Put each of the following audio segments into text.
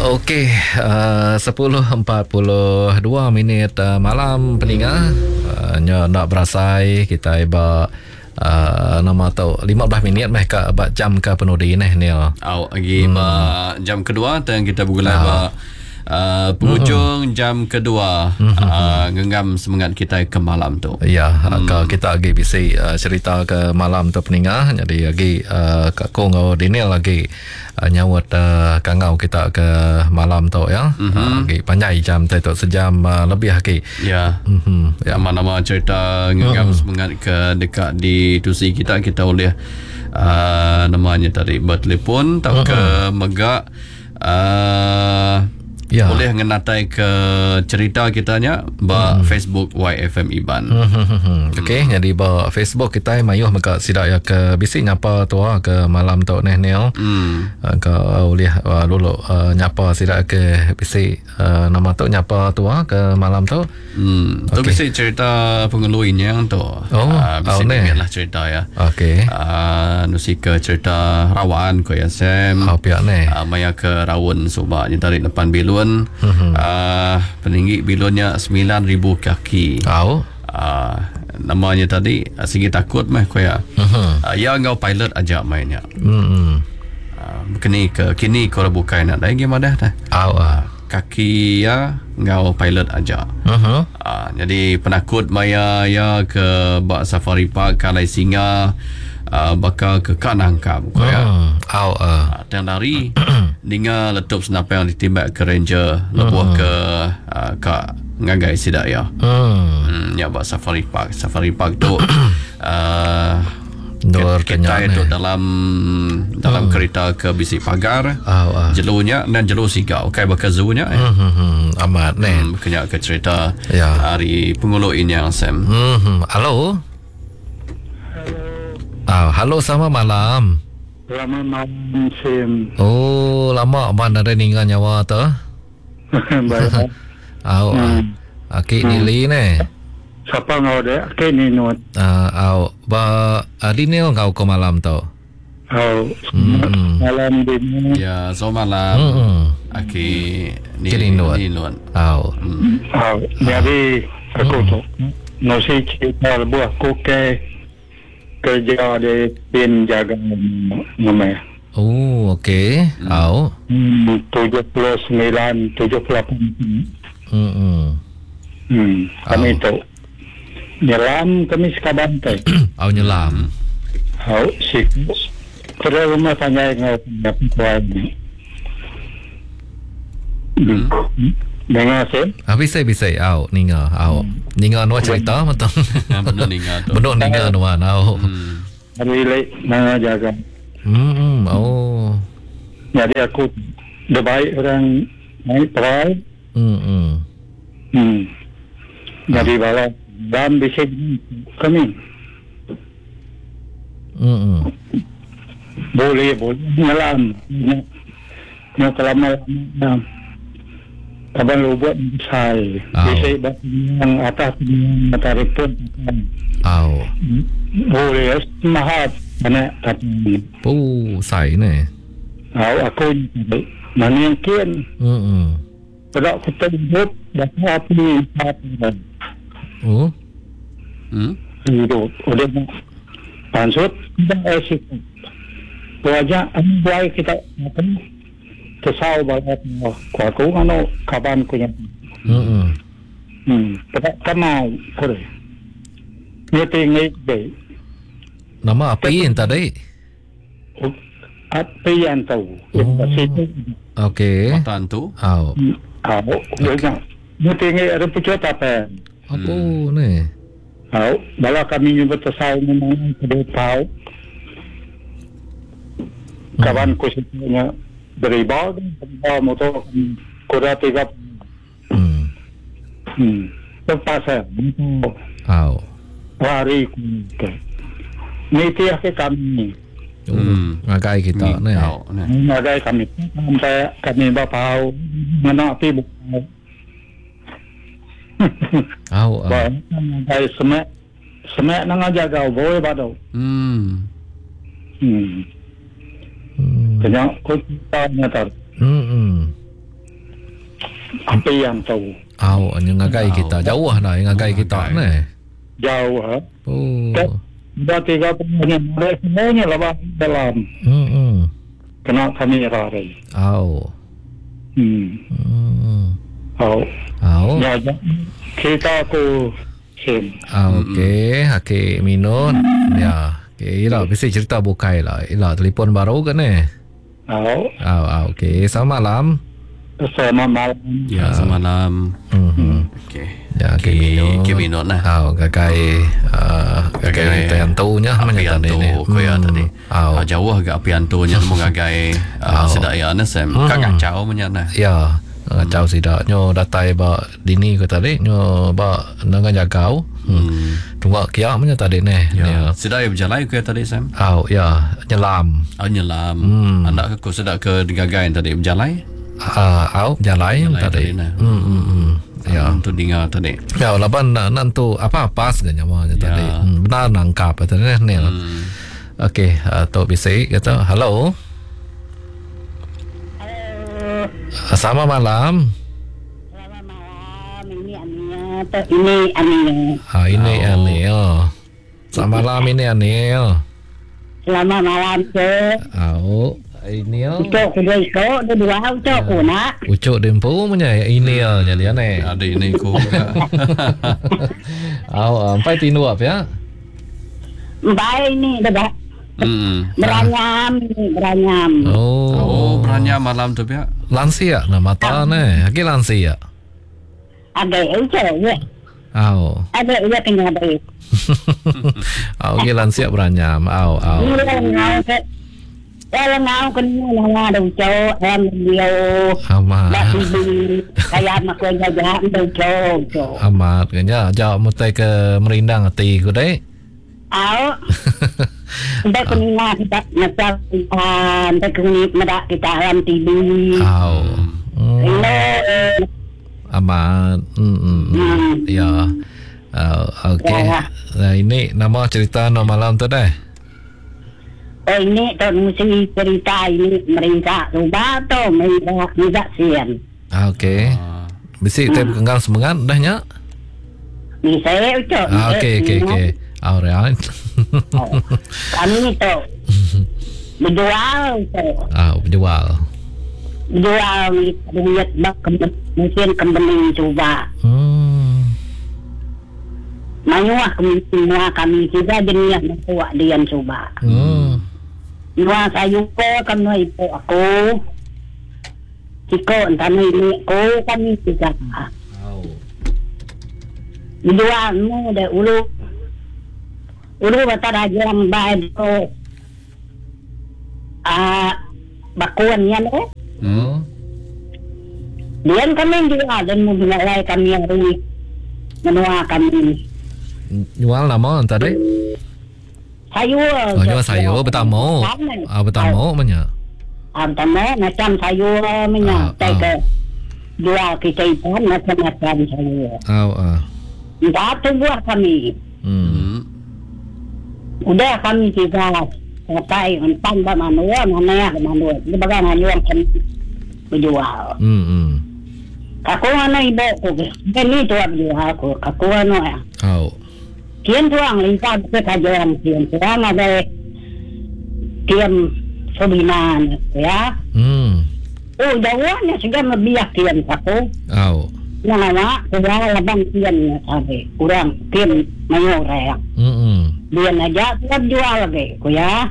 Okey, 10:42 minit malam pendengar. Nak berasai kita iba nama tahu 15 minit meh ka jam ke penuh di neh Nil. Lagi jam kedua dan kita bergula penghujung jam kedua genggam semangat kita ke malam tu. Ya, kalau kita lagi bisa cerita ke malam tu peningah, jadi lagi Kak Kong atau Daniel lagi nyawat kangau kita ke malam tu ya. Lagi panjang jam tu sejam lebih lagi. Ya. Ya, nama-nama cerita genggam semangat ke dekat di tusi kita boleh namanya tadi bertelefon atau ke megak ya. Boleh ngenatai ke cerita kitanya Facebook YFM Iban. Okey, jadi Facebook kita mayuh maka sidak ya ke bisik nyapa tu ke malam tu neh Nel. Ke boleh lulu nyapa sidak ke bisik nama tu nyapa tu ke malam tu. Tu bisik cerita pengeluinya tu. Bisik lah cerita ya. Okey. Nusi ke cerita rawaan ko ya Sam. Pihak neh. Maya ke rawon sobanya tarik depan bilun. Peninggi bilunnya 9,000 kaki. Namanya tadi segi takut meh koya. Ya ngau pilot aja mainnya. Kini kau bukai nak dah gimana dah. Kaki ya ngau pilot aja. Jadi penakut maya ya ke bak safari park kalai singa. Bakal ke kanan kam koya. Dan lari dengan letup senapai yang ditimbak ke ranger lebuh ke kak ngagai sidak ya. Ya buat safari park tu kita itu dalam kereta ke bisik pagar jelunya dan jelu siga okey bakal zunya amat nih kenyak ke cerita hari pengulu ini yang Sam. Halo. Halo, selamat malam. Selamat malam, Sim. Oh, lama mana ada ninggal nyawa tu? Baik. Aki nili ne. Siapa ngau dek? Aki ni nuat. Adi ni ngau ke malam tu. Malam ini. Ya, so malam. Aki ni nuat. Jadi aku tu nasi cerita buah kuke. Kerja di pin jaga namanya. Oh, okey. 79, 78. Kami tu nyelam kami sekabantai. Nyelam. Si kerja rumah tanya ngau dapat ni. Dengar Sim? Bisa ninga ninga no cerita betul. Benar ninga no Hari lek nak jaga. Jadi aku baik orang naik perai. Jadi bala dan bisa kami. Boleh nyelam. Nak lama-lama. Abang lu buat saya. Bisa yang atas matahari pun. Boleh mahat mana tapi. Saya ni. Aku mana yang kian. Kalau aku tengok dah api apa. Itu udah pansut dah esok. Wajah ambil kita makan. Kesal banget aku ano kaban ko yan. Kamau kore. Ngeting day. Nama api yang tadi? Api yang tahu. Okey. Matan tu? Ngeting ada pucuk apa? Apa ni? Bala kami nyebut kesal memang kedua tahu. Kaban ko sebenarnya beribaw motor kuda 3 terpaksa hari ni tiap kami ngagai kita ni ngagai kami sampai kami bapau mana api bukan ngagai semak nang jaga boy badau Kanya ko tanya tar. apian tu. Yang ngagai kita jauh dah ngagai kita ni. Jauh ha. Dah 3 tahun semuanya lah dalam. Kena kamera ni. Ya, kita aku sim. Okey, minut. Ya. Okey, lah bisa cerita bukai lah. Telefon baru kan ni? Okey, selamat malam. Selamat malam. Ya, selamat malam. Okey. Ya, minut lah. Gagai yang taunya apian tu koya tadi. Jauh agak apian tu nya mengagai sedak ya Sam. Kacau menyana. Ya. Kacau sidak nyo datai ba dini ko tadi nyo ba nangan jagau. Tunggu kia punya tadi ni. Ya. Sedai berjalan ke tadi Sam? Ya, nyelam. Nyelam. Anak aku sedak ke digagai tadi berjalan? Berjalan tadi. Ya, untuk dengar tadi. Ya, laban nantu apa pas ganya tadi. Benar nangkap tadi ni. Okey, Tok Bisik kata, "Hello." Selamat malam. Selamat malam. Ini Ania. Ini Ania. Selamat malam ini Ania. Selamat malam Cik. Ini Ucok dua ucok nak. Ucok dempu punya ini jadi aneh. Ada ini ku. Sampai tinu apa ya? Baik ni dah. Beranyam. Beranyam malam tu ya. Lansia nama mata ni. Lagi lansia. Ada ucok ya. Ada ucok kena baik. Lagi lansia beranyam. Kalau ngau kena ada ucok dia. Amat. Kayak mak aku jaga ucok. Amat kenya jauh mutai ke merindang hati ku deh. Kita kena kita macam kita kena medak kita alam TV. Amat. Ya. Okey. Nah ini nama cerita no malam tu dah. Ini tu mesti cerita ini mereka ubah tu mereka sian. Okey. Bisik teh kenggang semangat dahnya. Bisa ucap. Okey. Alright. Kami tu berjual tu. Berjual. Berjual duit mungkin kembali coba. Manyuah kami juga jenis buat dia coba. Nuah sayuko kami ibu aku. Ciko kami ini kami juga. Berjualmu dah ulu bata raja yang baik tu bakuan yan dian kami juga dan mulai kami hari menua kami jual nama tadi sayur jual sayur bertamu bertamu mana bertamu macam sayur mana tak jual kita itu macam sayur tak tu buah kami udah kami juga selesai tambah manual dia bagaimana yang kami berjual. Aku mana ibu aku ini tu berjual aku mana ya. Kian tuang lipat ke kajian kian tuang ada kian sobinan ya. Jauhnya sudah lebih kian aku. Nama sudah labang kian sampai kurang kian mayor ya. Dia aja tetap jual lagi, ya.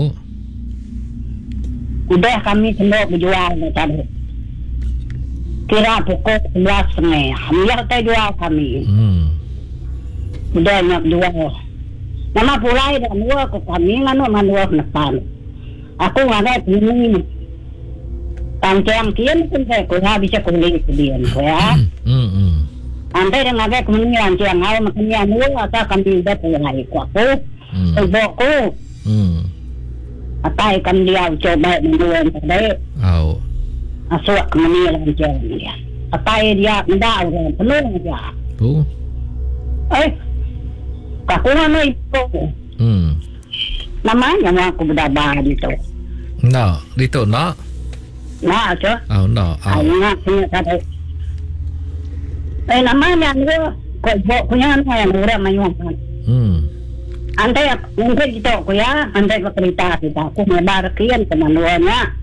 Udah kami semua berjual tadi. Kira pukul 11:30. Alhamdulillah kita jual kami. Udah nak jual. Nama pulai dah dua ke kami manua depan. Aku ada ini. Tangcang kian pun saya bisa kulit kemudian, ya. Antai dengan agak kemudian yang awal makanya nua atau kami dah pulai aku. Ibuku. Atai kan dia coba menjual tadi. Asuk kemudian dia. Atai dia mendak penuh aja. Aku mana ibu. Namanya aku berdabar itu. Itu nak. Nak aja. Nak. Nak punya tadi. Namanya dia kok punya yang orang mayuan. Antai kita ko ya, antai kereta kita. Aku mebar kian kemanuannya.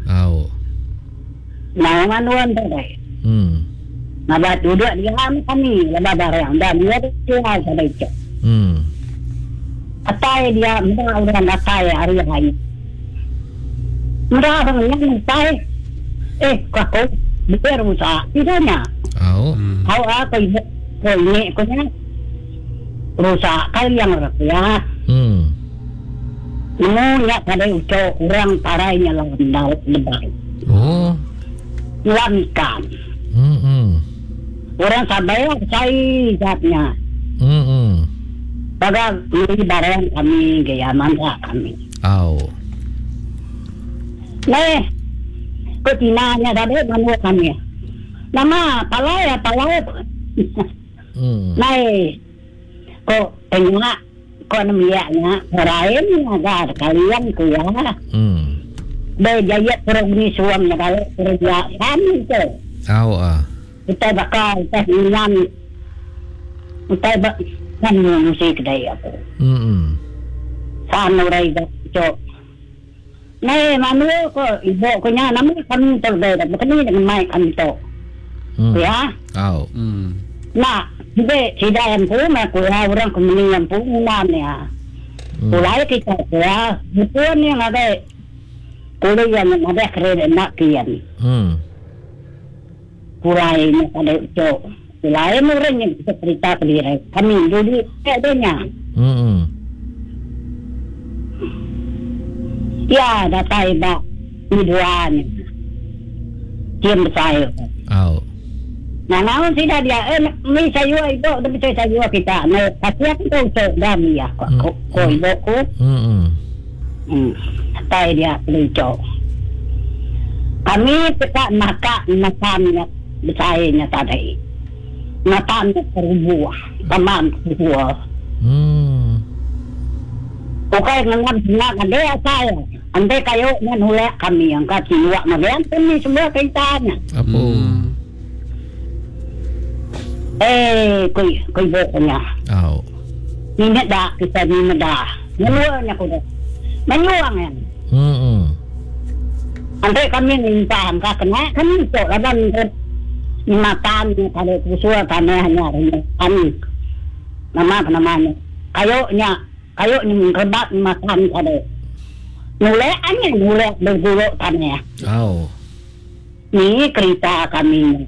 Nah, manuan tu deh. Nabat duduk di kami, lebar barang dan dia tu ada itu. Atai dia mudah orang atai hari hari. Mudah orang yang atai. Kau biar rusak, tidaknya. Kau apa ini? Kau ini kau ni rusak kali yang rakyat. Mula pada ucap orang tarainya lawan daun lebar. Ikan. Orang sabaya cai zatnya. Bagai beli barang kami gaya mangga kami. Ketinanya tadi manusia kami. Nama palai. Kok tengok kok namanya orang agak kalian kuya. Jaya pergi suam kalau kerja kami tu. Kita bakal kita hilang. Kita bakal musik dia tu. Sana orang itu. Manusia ko ibu ko nya namun kami terdekat. Bukan ini dengan mai kami tu. Ya. Nah, tidak yang pun aku orang kemudian pun namanya. Mulai kita ya, bukan yang ada kuliah yang ada kredit nak kian. Mulai yang ada itu, mulai orang yang cerita sendiri. Kami dulu adanya. Ya, datai bak hiduan. Tiam saya. Nah, namun tidak dia, ni saya itu, tapi saya kita, nah, pasti aku tahu dami ya, kau ibu ku, tay dia pelicok. Kami tidak makannya besarnya tadi, makan berbuah, teman berbuah. Oke, ngam dia saya, andai kayu menolak kami yang kasih luak, macam ni semua kaitannya. Kau buatnya. Minat dah kita minat dah. Menuangnya aku dah. Menuangnya. Andai kami minta angka kena kami tu laban makan kalau kusua tanahnya kami. Namanya. Kayu ni mengkebat makan ada. Mulai bergulung tanah. Ni cerita kami.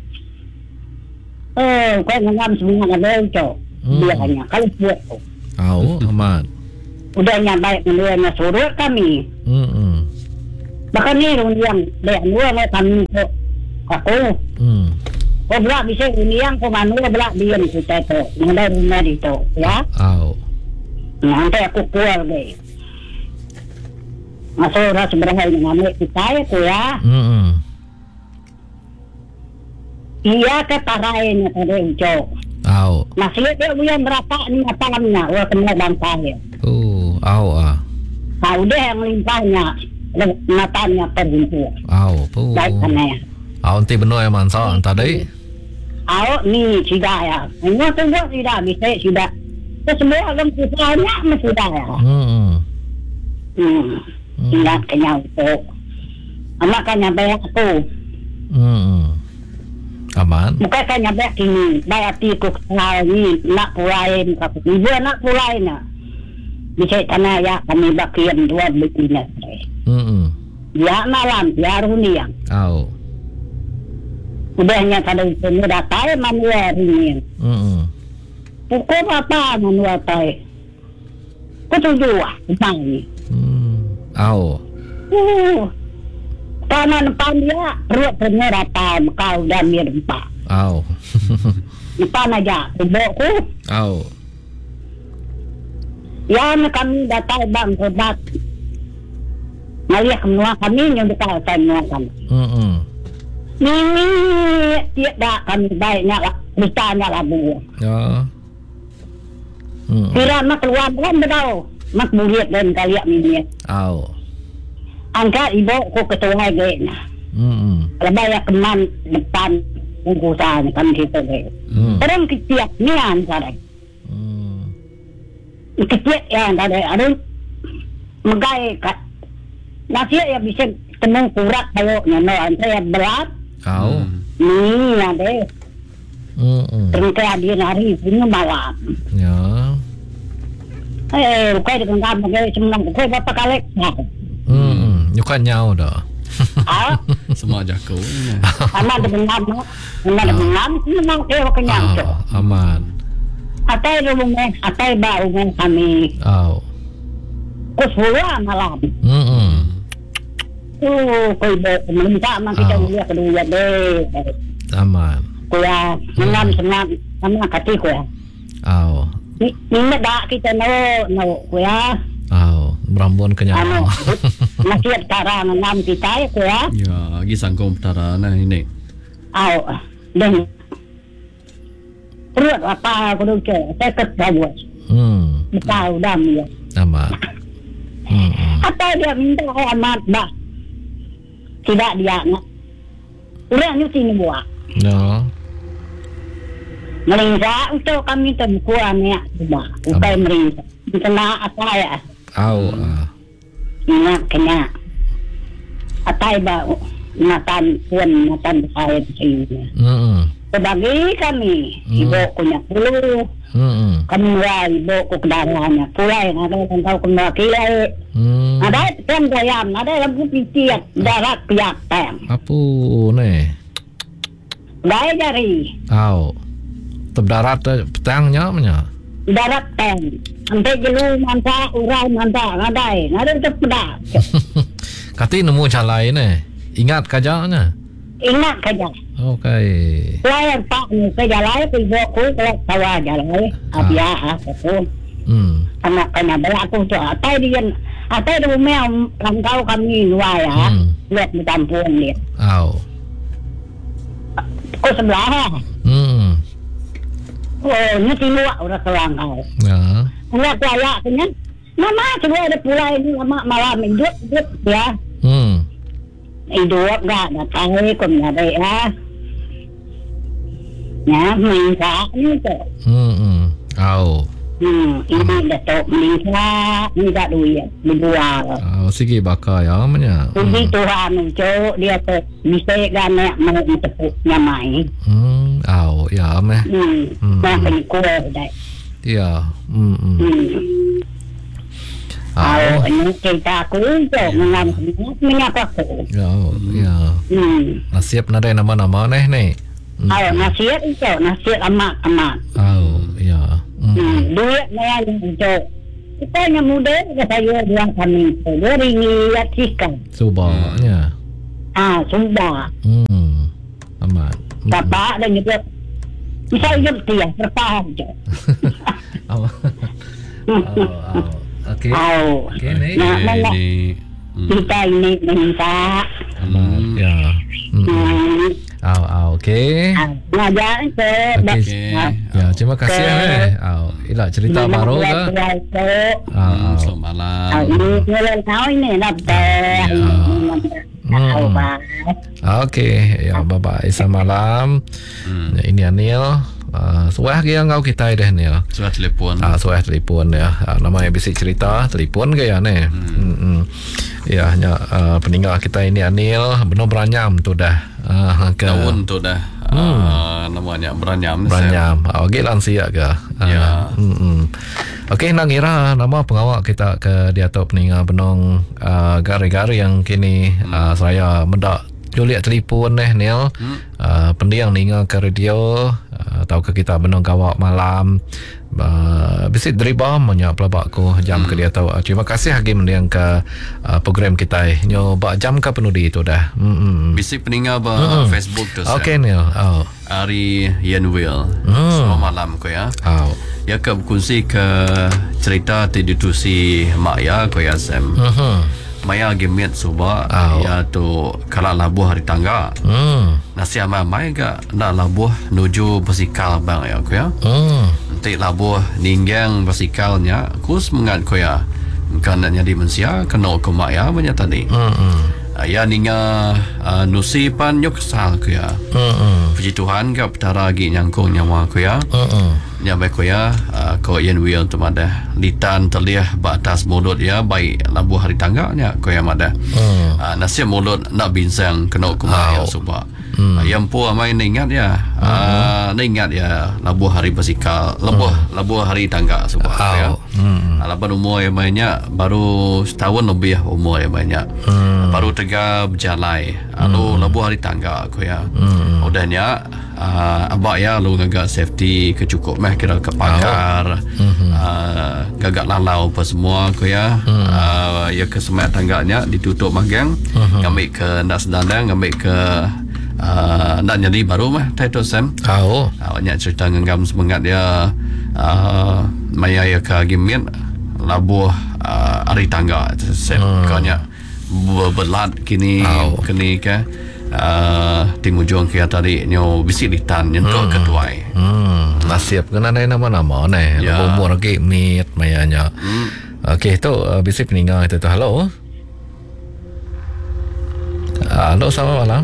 Kau ngam semua ada itu. Dia hanya kalau buat tu. Amat. Udahnya baik menuanya suruh kami. Bahkan ni yang dia kami tu. Aku. Kau belak bisa yang kau manusia belak diam kita tu. Ada rumah itu, ya. Nanti aku keluar deh. Masuk orang seberapa ini namanya kita tu ya. Iya ketarain tadi hijau. Masih dia punya berapa ni matalnya, orang kena bangkai. Udah yang limpahnya, matanya terbentuk. Baik kena. Nanti benar yang mansa tadi. Ni sudah ya. Ini semua sudah bisa sudah. Semua orang susahnya mesti sudah ya. Ingat kenyang tu. Makanya bayar aku. Aman. Bukan kan nyabek ini, bayar tiku ni nak pulain, ibu nak pulain na. Bisa tanah ya kami bakian dua begini. Ya malam, ya runiang. Udahnya kada itu dah tahu manusia ini. Pukul apa manusia tahu? Ketujuh, bang ni. Tanah depan dia ruat penyeratan kau dan dia empat. Depan aja, ibuku. Yang kami datang bang kebat. Mari semua kami yang dekat semua kami. Ini tidak kami baiknya lah, bertanya lah bu. Kira mak keluar kan berau, mak murid dan kalian ini. Angkat ibu ku ketua gena. Lebay keman depan bungkusan kan kita deh. Terus kecil ni antara. Kecil ya ada megai kat nasi ya bisa temu kurat kalau nyono antara berat. Kau. Ni ada. Terus dia hari ini malam. Ya. Kau dengan kamu kau cuma kau berapa kali? Bukan nyau dah. Semua jago. Aman dengan memang dia kenyang tu. Aman. Atai bau dengan kami. Kusbula malam. Kau minta mak kita dia kedua deh. Aman. Kuya senam sama kati kuya. Ini dah kita no kuya. Berambun kenyang. Masih tara menam kita kuya. Ya, lagi sangkong tara nah ini. Dan perut apa aku tu saya ketawa. Tahu dah dia. Aman. Apa dia minta amat dah. Tidak dia nak. Orang ni sini buat. No. Merintah untuk kami tempuan ya, sudah. Bukan merintah. Kena apa ya? Kena. Atai bau matan saya sini. Sebagai kami, ibu punya puluh. Kami ibu kedarahnya pulai ada yang tahu kena kilai. Ada kan bayam, ada yang pitiat darah piak tem. Apa ni? Daya jari. Terdarat petangnya punya. Darat tem. Sampai jelu manta urai manta ngadai. Ada terpedak. Kati nemu calai ni. Ingat kajaknya. Ingat kaja. Okey. Saya pak ni kerja lain ibu aku kalau tawa jalan. Abia aku. Anak kena berlaku tu. Atai dia rumah rangkau kami luar ya. Lihat di kampung dia. Kau sebelah. Ni tiluak udah kelangkau. Enggak kaya punya. Mama coba ada pula ini lama malam hidup ya. Hidup enggak datang ke ada ya. Ya, minta ni tu. Ini datuk minta duit dijual. Sigi bakar ya namanya. Puji Tuhan cok dia tu bisa kan mau tepuk nyamai. Ya meh. Nah kuat dah. Ya. Ini kita aku cok mengapa aku. Ya. Nasiap nadai nama-nama ni. Nasihat itu nasihat amat. Ya. Duit saya yang cok. Kita yang muda saya bilang kami tu. Dia ringgit sikan. Subahnya. Sudah. Amat. Bapak dan juga misalnya dia terpaham je. Okey. Okey ni. Kita ini minta. Ya. Okey. Ngajar ke. Ya, terima kasih Ila cerita baru ke? Selamat malam. Ini dapat. Okey, ya bye-bye. Selamat malam. Ini Anil. Suah ke yang kau kita dah ni ya. Suah telefon. Suah telefon ya. Nama yang bisik cerita telefon ke ya ni. Ya, hanya peninggal kita ini Anil benar beranyam tu dah. Tahun tu dah. Namanya beranyam. Okey lansia ke. Ya. Okey nak kira nama pengawal kita ke di atas peninggal benong gari-gari yang kini saya mendak Juliet telefon Nil. Pendiang ninga ke radio tahu ke kita benong kawak malam. Bisit deriba menyak pelabak ko jam ke dia tahu. Terima kasih lagi mendiang ke program kita nyo bak jam ke penuh di itu dah. Bisit peninggal ba Facebook tu. Okey Nil. Ari Yenwil. Selamat malam ko ya. Ya ke berkongsi ke cerita tiditusi mak ya ko ya Sam. Maya gemet suba ya tu kalau labuh hari tangga. Nasi ama mai ga nak labuh nuju basikal bang ya ko ya. Nanti labuh ninggang basikalnya kus mengat ko ya. Kan nak jadi manusia kena ko mak ya banyak tadi. Ya ninga nusi pan nyok kesal ku ya. Puji Tuhan ka petara gi nyangkung nyawa ku ya. Nyampe ku ya ko yen will tu mada litan terliah batas mulut ya baik labu hari tangga nya ku ya mada. Nasib mulut nak bincang kena kumah ya subah. Yang pu amai ingat ya. Ingat ya labu hari basikal, labu hari tangga subah ya. Alapan umur yang banyak baru setahun lebih umur yang banyak. Baru tegak berjalan. Lalu hari tangga aku ya. Udahnya abak ya lu gagak safety kecukup meh kira ke pagar. Gagak lalau apa semua aku ya. Ya ke semak tangganya ditutup magang. Ngambil ke nak sedandang, ngambil ke nak jadi baru mah title Sam. Awaknya cerita ngam semangat dia maya ya ke gimin labuh hari tangga Sam kanya berbelat kini ke timujung kia tadi nyo bisik litan nyentuh ketuai. Nasib kena nama-nama ni. Umur lagi mit mayanya. Okey tu bisik peninggal itu tu. Halo. Halo, selamat malam.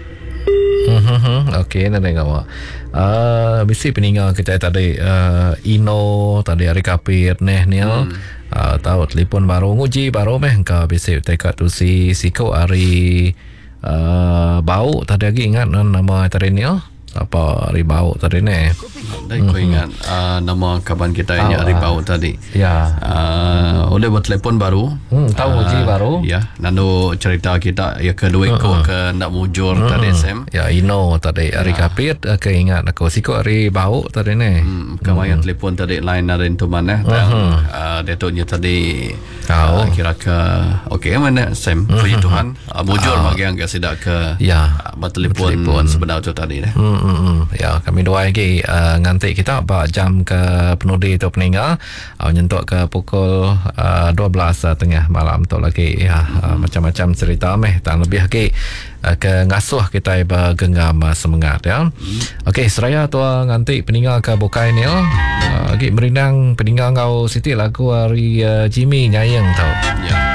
Okey, nak dengar. Bisi peninggal kita tadi Ino tadi hari kapir Nil tahu telefon baru nguji baru meh ka bisi tekat tu si siko hari bau tadi lagi ingat nama tadi Nil apa hari bau tadi ni. Kau ingat nama kawan kita ini hari bau tadi. Ya. Oleh buat telefon baru. Tahu uji baru. Ya. Lalu cerita kita ya kedua ko ke nak mujur tadi Sam. Ya Ino tadi hari kapit ke ingat aku siko hari bau tadi ni. Kawan telefon tadi line ada itu mana. Datuknya tadi kira ke okey mana Sam. Puji Tuhan. Mujur bagi yang sidak ke bertelefon sebenar tu tadi dah. Ya kami doa lagi nganti kita jam ke penudi tu peninggal nyentuk ke pukul 12 tengah malam tu lagi ya macam-macam cerita meh tak lebih lagi ke ngasuh kita bergenggam semangat ya. Okey seraya tu nganti peninggal ke bukai ni lagi merindang peninggal kau Siti lagu hari Jimmy Nyayang tau. Ya.